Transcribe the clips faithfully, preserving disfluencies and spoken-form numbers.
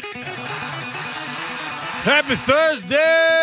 Happy Thursday,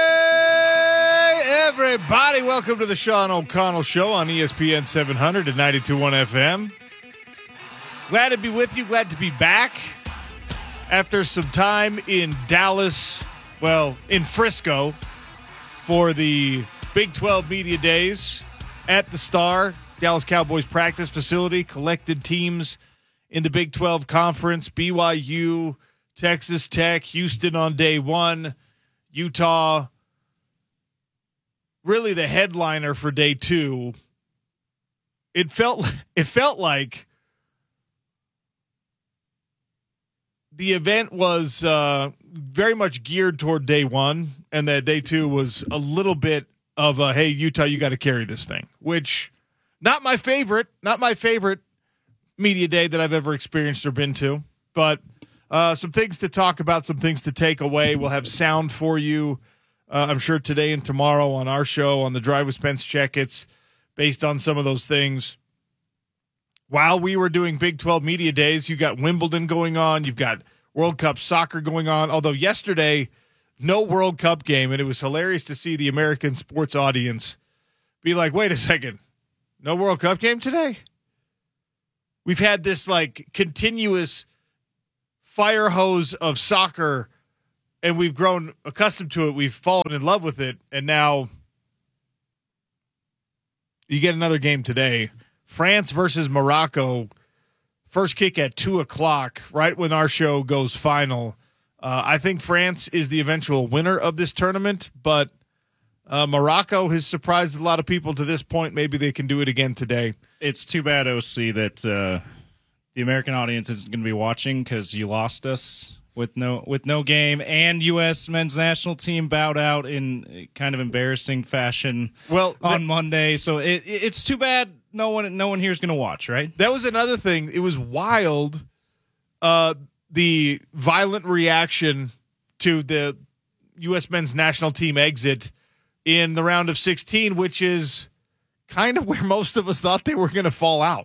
everybody. Welcome to the Sean O'Connell Show on E S P N seven hundred and ninety-two point one F M. Glad to be with you. Glad to be back after some time in Dallas, well, in Frisco, for the Big twelve Media Days at the Star, Dallas Cowboys practice facility. Collected teams in the Big twelve Conference, B Y U, Texas Tech, Houston on day one, Utah, really the headliner for day two. It felt it felt like the event was uh, very much geared toward day one, and that day two was a little bit of a, hey, Utah, you got to carry this thing, which not my favorite, not my favorite media day that I've ever experienced or been to, but Uh, some things to talk about, some things to take away. We'll have sound for you, uh, I'm sure, today and tomorrow on our show, on the Drive with Spence Check-Its, based on some of those things. While we were doing Big twelve Media Days, you got Wimbledon going on, you've got World Cup soccer going on, although yesterday, no World Cup game, and it was hilarious to see the American sports audience be like, wait a second, no World Cup game today? We've had this, like, continuous fire hose of soccer, and we've grown accustomed to it. We've fallen in love with it, and now you get another game today. France versus Morocco, first kick at two o'clock, right when our show goes final. Uh, I think France is the eventual winner of this tournament, but uh, Morocco has surprised a lot of people to this point. Maybe they can do it again today. It's too bad, O C, that uh, the American audience isn't going to be watching because you lost us with no with no game, and U S men's national team bowed out in kind of embarrassing fashion well on th- Monday. So it, it's too bad no one no one here is going to watch, right? That was another thing. It was wild, uh, the violent reaction to the U S men's national team exit in the round of sixteen, which is kind of where most of us thought they were going to fall out.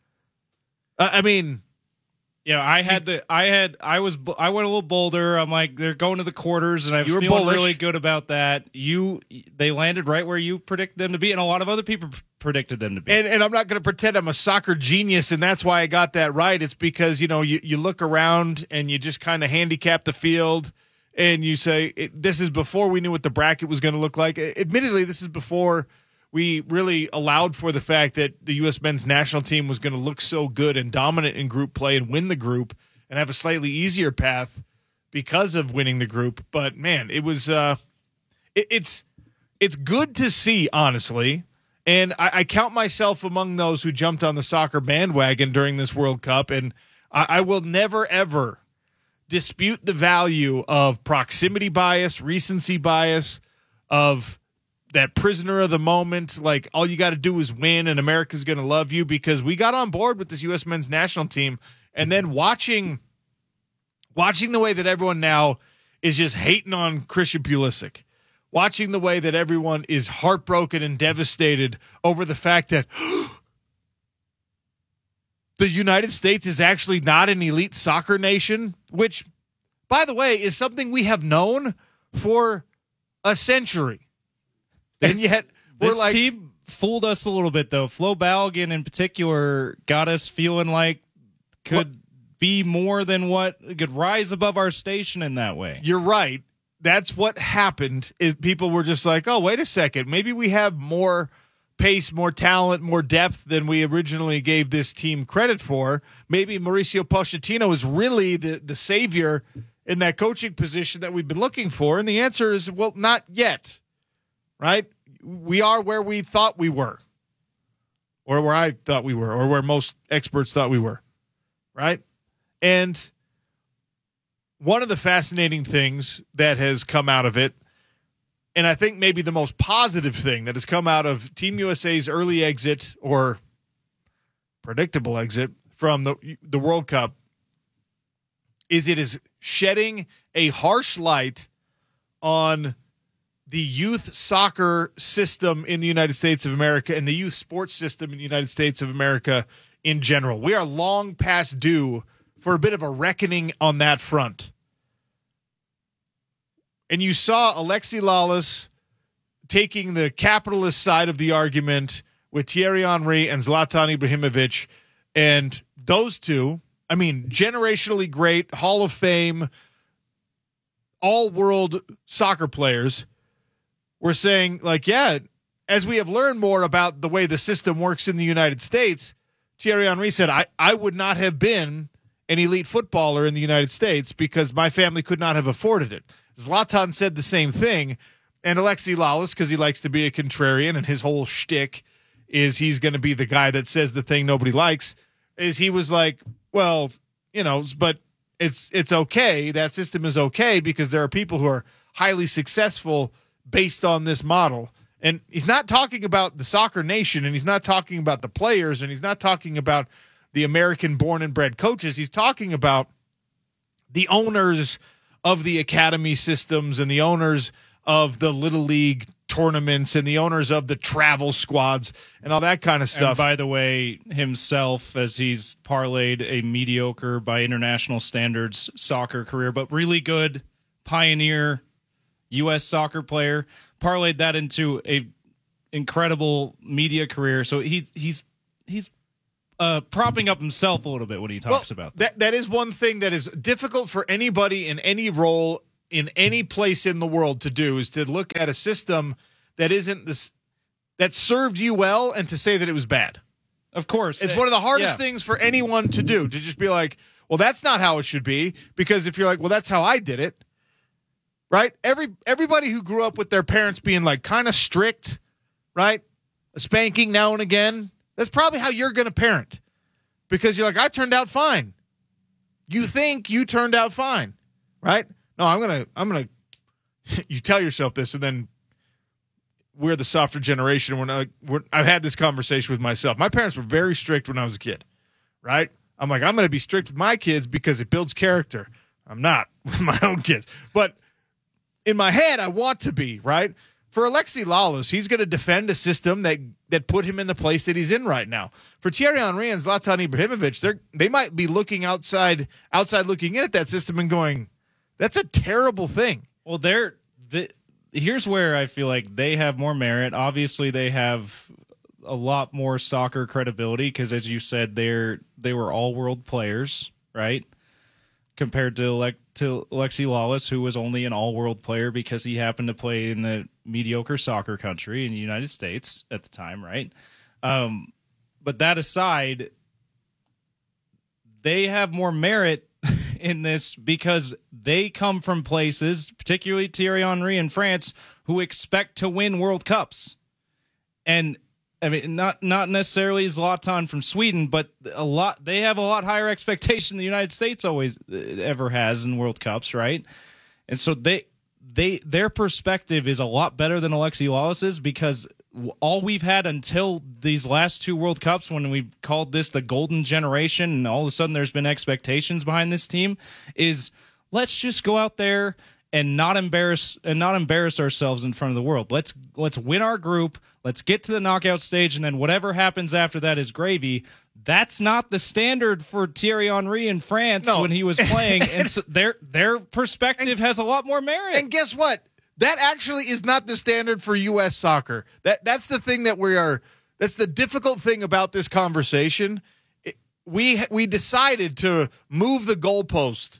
Uh, I mean, yeah, I had the, I had, I was, I went a little bolder. I'm like, they're going to the quarters, and I was feeling bullish. really good about that. You, they landed right where you predicted them to be, and a lot of other people predicted them to be. And, and I'm not going to pretend I'm a soccer genius, and that's why I got that right. It's because, you know, you, you look around and you just kind of handicap the field, and you say, it, this is before we knew what the bracket was going to look like. Admittedly, this is before we really allowed for the fact that the U S men's national team was going to look so good and dominant in group play and win the group and have a slightly easier path because of winning the group. But man, it was uh, it, it's it's good to see, honestly. And I, I count myself among those who jumped on the soccer bandwagon during this World Cup, and I, I will never ever dispute the value of proximity bias, recency bias, of that prisoner of the moment, like all you got to do is win and America's going to love you, because we got on board with this U S men's national team. And then watching, watching the way that everyone now is just hating on Christian Pulisic, watching the way that everyone is heartbroken and devastated over the fact that the United States is actually not an elite soccer nation, which, by the way, is something we have known for a century. And This, yet, we're this like, team fooled us a little bit, though. Flo Balogun, in particular, got us feeling like could what? be more than what could rise above our station in that way. You're right. That's what happened. Is people were just like, oh, wait a second. Maybe we have more pace, more talent, more depth than we originally gave this team credit for. Maybe Mauricio Pochettino is really the, the savior in that coaching position that we've been looking for. And the answer is, well, not yet. Right? We are where we thought we were, or where I thought we were, or where most experts thought we were. Right? And one of the fascinating things that has come out of it, and I think maybe the most positive thing that has come out of Team U S A's early exit, or predictable exit from the the World Cup, is it is shedding a harsh light on the youth soccer system in the United States of America and the youth sports system in the United States of America in general. We are long past due for a bit of a reckoning on that front. and you saw Alexi Lalas taking the capitalist side of the argument with Thierry Henry and Zlatan Ibrahimovic, and those two, I mean, generationally great, Hall of Fame, all-world soccer players, were saying, like, yeah, as we have learned more about the way the system works in the United States, Thierry Henry said, I, I would not have been an elite footballer in the United States because my family could not have afforded it. Zlatan said the same thing, and Alexi Lalas, because he likes to be a contrarian, and his whole shtick is he's going to be the guy that says the thing nobody likes, is he was like, well, you know, but it's it's okay. That system is okay because there are people who are highly successful based on this model. And he's not talking about the soccer nation, and he's not talking about the players, and he's not talking about the American born and bred coaches. He's talking about the owners of the academy systems and the owners of the Little League tournaments and the owners of the travel squads and all that kind of stuff. And by the way, himself, as he's parlayed a mediocre by international standards soccer career, but really good pioneer U S soccer player, parlayed that into a incredible media career. So he he's he's uh, propping up himself a little bit when he talks well, about that. that. That is one thing that is difficult for anybody in any role in any place in the world to do, is to look at a system that isn't this, that served you well, and to say that it was bad. Of course. It's one of the hardest yeah. things for anyone to do, to just be like, well, that's not how it should be. Because if you're like, well, that's how I did it, right? Every everybody who grew up with their parents being like kind of strict, right? A spanking now and again, that's probably how you're going to parent. Because you're like, I turned out fine. You think you turned out fine, right? No, I'm going to, I'm going to, you tell yourself this, and then we're the softer generation. We're not, we're, I've had this conversation with myself. My parents were very strict when I was a kid, right? I'm like, I'm going to be strict with my kids because it builds character. I'm not with my own kids. But in my head, I want to be, right? For Alexi Lalas, he's going to defend a system that, that put him in the place that he's in right now. For Thierry Henry and Zlatan Ibrahimovic, they they might be looking outside, outside looking in at that system and going, that's a terrible thing. Well, they're the, here's where I feel like they have more merit. Obviously, they have a lot more soccer credibility because, as you said, they're they were all world players, right? Compared to like to Alexi Lalas, who was only an all world player because he happened to play in the mediocre soccer country in the United States at the time, right? Um, but that aside, they have more merit in this because they come from places, particularly Thierry Henry in France, who expect to win World Cups. And I mean, not not necessarily Zlatan from Sweden, but a lot. They have a lot higher expectation than the United States always uh, ever has in World Cups, right? And so they they their perspective is a lot better than Alexi Lalas's because all we've had until these last two World Cups, when we've called this the golden generation, and all of a sudden there's been expectations behind this team, is let's just go out there and not embarrass and not embarrass ourselves in front of the world. Let's let's win our group. Let's get to the knockout stage, and then whatever happens after that is gravy. That's not the standard for Thierry Henry in France no. when he was playing, and so their their perspective and, has a lot more merit. And guess what? That actually is not the standard for U S soccer. That that's the thing that we are. That's the difficult thing about this conversation. It, we we decided to move the goalpost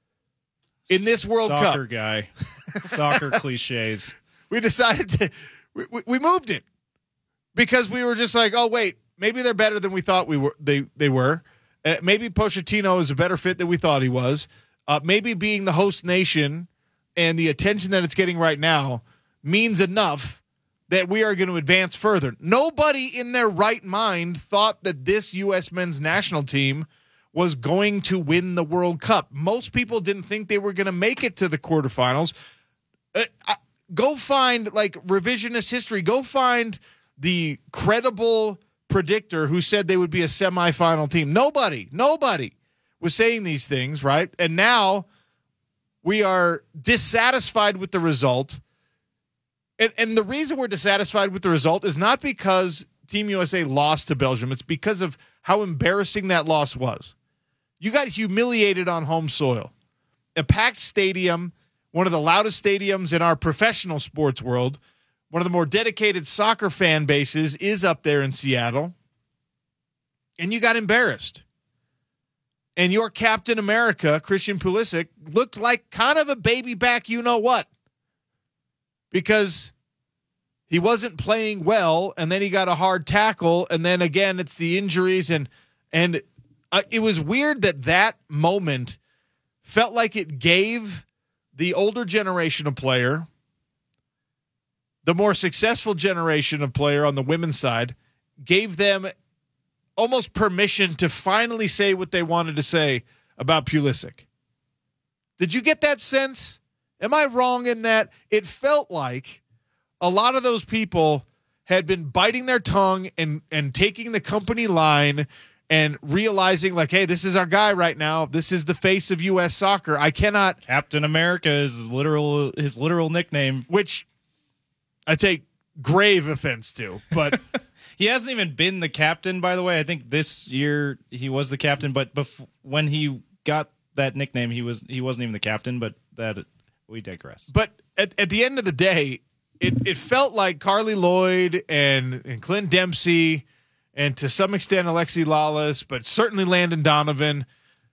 in this World soccer Cup. Soccer guy, soccer cliches. We decided to we, we moved it because we were just like, oh wait, maybe they're better than we thought we were. They they were. Uh, maybe Pochettino is a better fit than we thought he was. Uh, maybe being the host nation and the attention that it's getting right now means enough that we are going to advance further. Nobody in their right mind thought that this U S men's national team was going to win the World Cup. Most people didn't think they were going to make it to the quarterfinals. Uh, uh, go find, like, revisionist history. Go find the credible predictor who said they would be a semifinal team. Nobody, nobody was saying these things, right? And now we are dissatisfied with the result. And, and the reason we're dissatisfied with the result is not because Team U S A lost to Belgium. It's because of how embarrassing that loss was. You got humiliated on home soil. A packed stadium one of the loudest stadiums in our professional sports world, one of the more dedicated soccer fan bases is up there in Seattle, and you got embarrassed. And your Captain America, Christian Pulisic, looked like kind of a baby back you-know-what, because he wasn't playing well, and then he got a hard tackle, and then again it's the injuries, and and uh, it was weird that that moment felt like it gave the older generation of player, the more successful generation of player on the women's side, gave them almost permission to finally say what they wanted to say about Pulisic. Did you get that sense? Am I wrong in that? It felt like a lot of those people had been biting their tongue and, and taking the company line and realizing, like, hey, this is our guy right now. This is the face of U S soccer. I cannot. Captain America is his literal his literal nickname, which I take grave offense to. But he hasn't even been the captain, by the way. I think this year he was the captain, but bef- when he got that nickname, he was he wasn't even the captain. But that we digress. But at at the end of the day, it it felt like Carly Lloyd and and Clint Dempsey, and to some extent Alexi Lawless, but certainly Landon Donovan,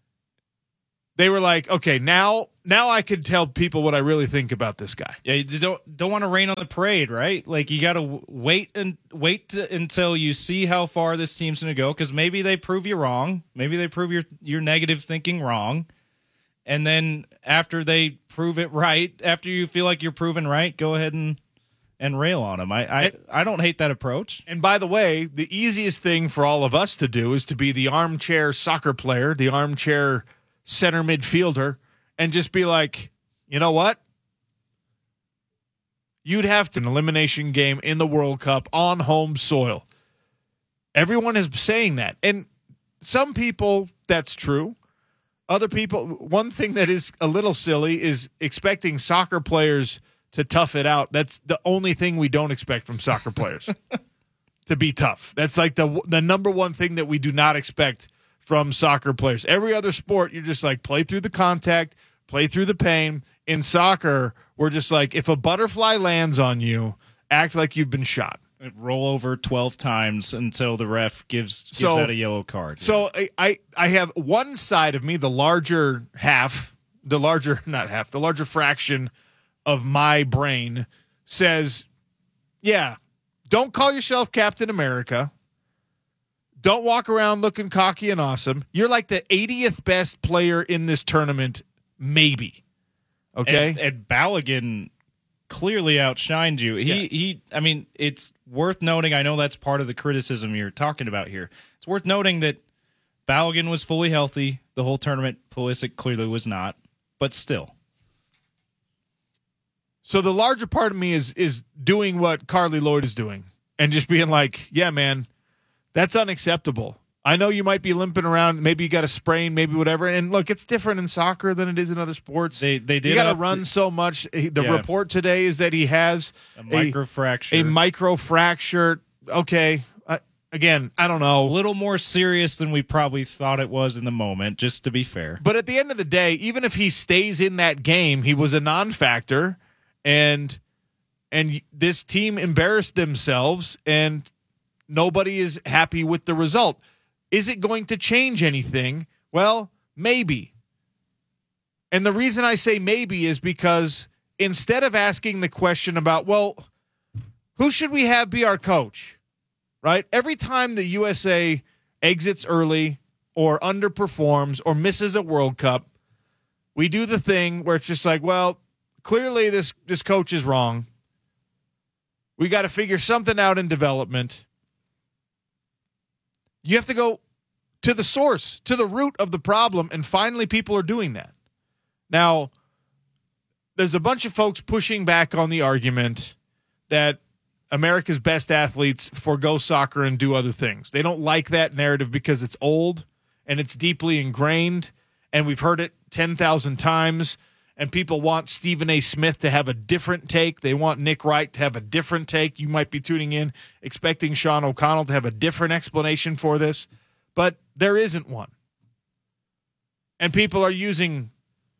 they were like, okay, now now I could tell people what I really think about this guy. Yeah, you don't don't want to rain on the parade, right? Like, you got to wait and wait to, until you see how far this team's going to go, because maybe they prove you wrong, maybe they prove your your negative thinking wrong, and then after they prove it right, after you feel like you're proven right, go ahead and. And rail on him. I, I and, I don't hate that approach. And by the way, the easiest thing for all of us to do is to be the armchair soccer player, the armchair center midfielder, and just be like, you know what? You'd have to an elimination game in the World Cup on home soil. Everyone is saying that. And some people, that's true. Other people, one thing that is a little silly is expecting soccer players to tough it out. That's the only thing we don't expect from soccer players, to be tough. That's like the the number one thing that we do not expect from soccer players. Every other sport, you're just like, play through the contact, play through the pain. In soccer, we're just like, if a butterfly lands on you, act like you've been shot. Roll over twelve times until the ref gives, gives so, out a yellow card. So I, I, I have one side of me, the larger half, the larger, not half, the larger fraction of my brain says, yeah, don't call yourself Captain America. Don't walk around looking cocky and awesome. You're like the eightieth best player in this tournament, maybe. Okay? And, and Balogun clearly outshined you. He, yeah. he. I mean, it's worth noting, I know that's part of the criticism you're talking about here. It's worth noting that Balogun was fully healthy the whole tournament. Pulisic clearly was not, but still. So the larger part of me is is doing what Carly Lloyd is doing and just being like, yeah, man, that's unacceptable. I know you might be limping around. Maybe you got a sprain, maybe whatever. And look, it's different in soccer than it is in other sports. They they did. You got to run so much. The yeah. report today is that he has a microfracture. A, a microfracture. Okay. I, again, I don't know. A little more serious than we probably thought it was in the moment, just to be fair. But at the end of the day, even if he stays in that game, he was a non-factor. And and this team embarrassed themselves, and nobody is happy with the result. Is it going to change anything? Well, maybe. And the reason I say maybe is because instead of asking the question about, well, who should we have be our coach, right? Every time the U S A exits early or underperforms or misses a World Cup, we do the thing where it's just like, well, clearly this, this coach is wrong. We got to figure something out in development. You have to go to the source, to the root of the problem, and finally people are doing that. Now, there's a bunch of folks pushing back on the argument that America's best athletes forego soccer and do other things. They don't like that narrative because it's old and it's deeply ingrained, and we've heard it ten thousand times. And people want Stephen A. Smith to have a different take. They want Nick Wright to have a different take. You might be tuning in expecting Sean O'Connell to have a different explanation for this, but there isn't one. And people are using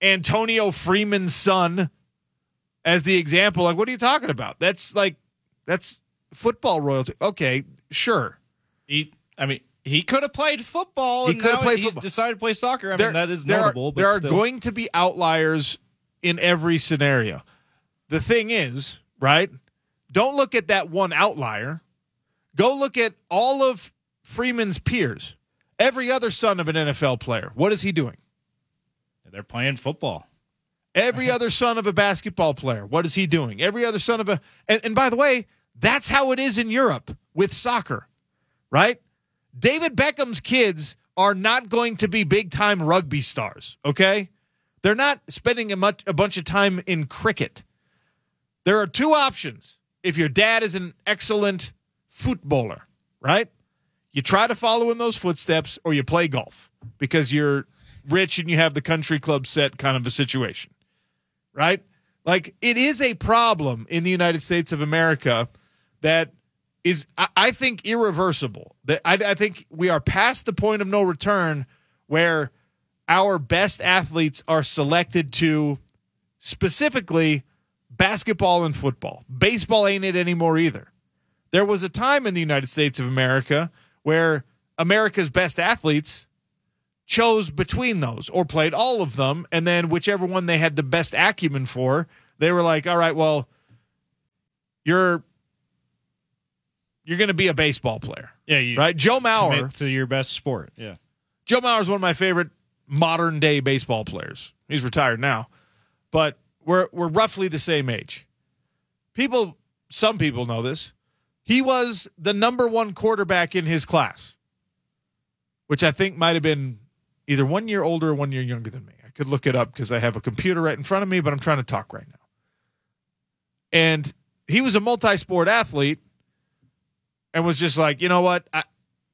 Antonio Freeman's son as the example. Like, what are you talking about? That's like, that's football royalty. Okay, sure. He, I mean, he could have played football. He and could have now played he football. decided to play soccer. I There- mean, that is there notable. Are, but there are still. going to be outliers in every scenario. The thing is, right? Don't look at that one outlier. Go look at all of Freeman's peers. Every other son of an N F L player. What is he doing? They're playing football. Every other son of a basketball player. What is he doing? Every other son of a and, and by the way, that's how it is in Europe with soccer, right? David Beckham's kids are not going to be big-time rugby stars, okay? They're not spending a, much, a bunch of time in cricket. There are two options if your dad is an excellent footballer, right? You try to follow in those footsteps or you play golf because you're rich and you have the country club set kind of a situation, right? Like, it is a problem in the United States of America that is, I, I think, irreversible. That I, I think we are past the point of no return where our best athletes are selected to specifically basketball and football. Baseball ain't it anymore either. There was a time in the United States of America where America's best athletes chose between those or played all of them, and then whichever one they had the best acumen for, they were like, all right, well, you're you're going to be a baseball player. Yeah, you right? Joe Mauer. commit to your best sport. Yeah. Joe Mauer is one of my favorite modern-day baseball players. He's retired now, but we're we're roughly the same age. People, some people know this. He was the number one quarterback in his class, which I think might have been either one year older or one year younger than me. I could look it up because I have a computer right in front of me, but I'm trying to talk right now. And he was a multi-sport athlete and was just like, you know what? I,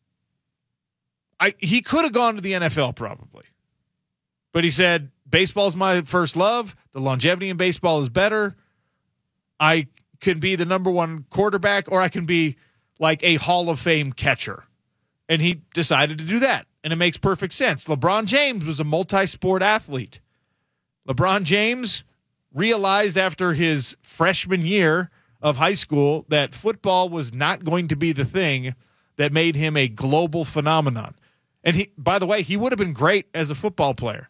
I he could have gone to the N F L probably. But he said, baseball's my first love. The longevity in baseball is better. I can be the number one quarterback, or I can be like a Hall of Fame catcher. And he decided to do that. And it makes perfect sense. LeBron James was a multi-sport athlete. LeBron James realized after his freshman year of high school that football was not going to be the thing that made him a global phenomenon. And he, by the way, he would have been great as a football player.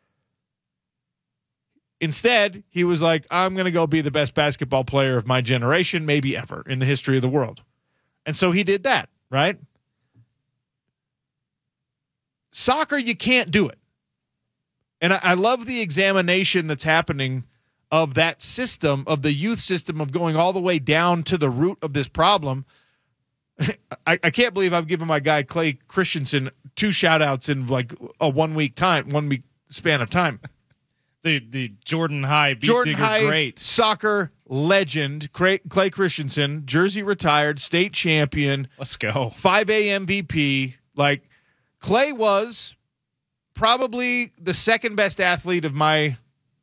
Instead, he was like, I'm going to go be the best basketball player of my generation, maybe ever, in the history of the world. And so he did that, right? Soccer, you can't do it. And I, I love the examination that's happening of that system, of the youth system, of going all the way down to the root of this problem. I, I can't believe I've given my guy Clay Christensen two shout-outs in like a one-week time, one-week span of time. The the Jordan High beat Jordan digger High great. soccer legend, Clay, Clay Christensen, Jersey retired, state champion, Let's go. five A M V P. Like, Clay was probably the second best athlete of my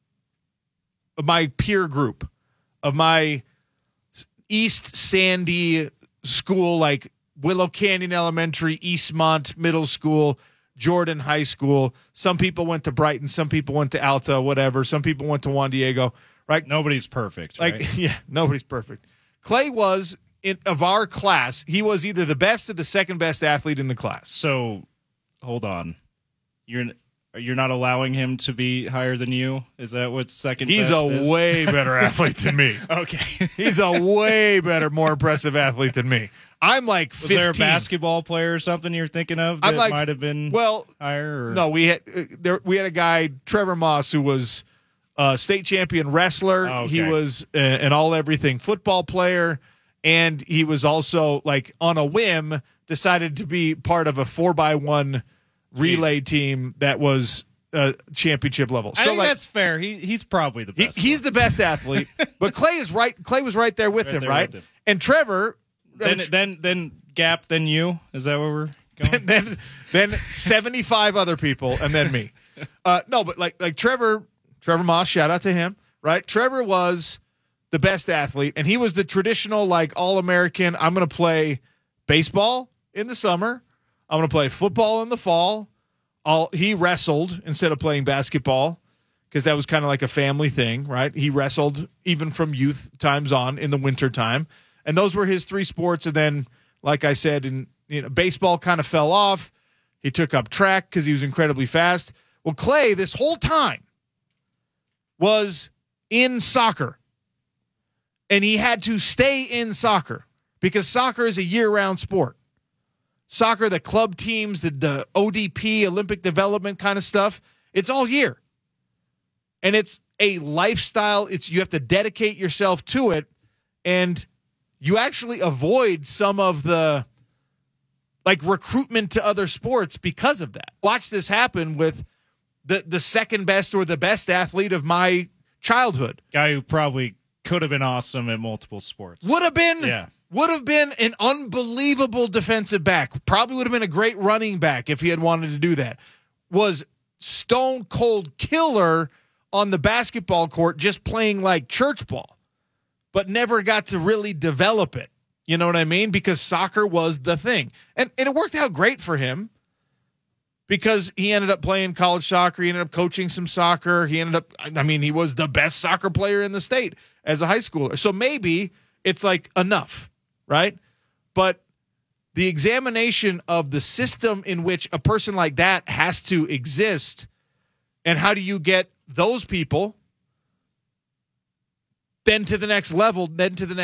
of my peer group, of my East Sandy school, like Willow Canyon Elementary, Eastmont Middle School, Jordan High School. Some people went to Brighton, some people went to Alta, whatever. Some people went to Juan Diego, right? Nobody's perfect, Like, right? yeah, nobody's perfect. Clay was, in, of our class, he was either the best or the second best athlete in the class. So, hold on. You're you're not allowing him to be higher than you? Is that what second He's best a is? way better athlete than me. Okay. He's a way better, more impressive athlete than me. I'm like Was fifteen. there a basketball player or something you're thinking of that I'm like, might have been well, higher? Or? no, we had uh, there. We had a guy, Trevor Moss, who was a state champion wrestler. Oh, okay. He was uh, an all everything football player, and he was also, like, on a whim, decided to be part of a four by one relay Jeez. team that was uh, championship level. I so, think like, that's fair. He he's probably the he, best. he's the best athlete, but Clay is right. Clay was right there with Right him, there right? with him. And Trevor. then then then Gap, then you. Is that where we're going? and then then seventy-five other people, and then me. Uh, no, but like like Trevor Trevor Moss, shout out to him, right? Trevor was the best athlete, and he was the traditional, like, all-American. I'm going to play baseball in the summer. I'm going to play football in the fall. All he wrestled instead of playing basketball because that was kind of like a family thing, right? He wrestled even from youth times on in the winter time. And those were his three sports. And then, like I said, in you know, baseball kind of fell off. He took up track because he was incredibly fast. Well, Clay, this whole time, was in soccer. And he had to stay in soccer because soccer is a year-round sport. Soccer, the club teams, the, the O D P, Olympic development kind of stuff, it's all year. And it's a lifestyle. It's you have to dedicate yourself to it. And you actually avoid some of the like recruitment to other sports because of that. Watch this happen with the, the second best or the best athlete of my childhood. Guy who probably could have been awesome at multiple sports. Would have been, yeah. would have been an unbelievable defensive back. Probably would have been a great running back if he had wanted to do that. Was stone cold killer on the basketball court, just playing like church ball, but never got to really develop it. You know what I mean? Because soccer was the thing. And, and it worked out great for him because he ended up playing college soccer. He ended up coaching some soccer. He ended up, I mean, he was the best soccer player in the state as a high schooler. So maybe it's like enough, right? But the examination of the system in which a person like that has to exist, and how do you get those people then to the next level, then to the next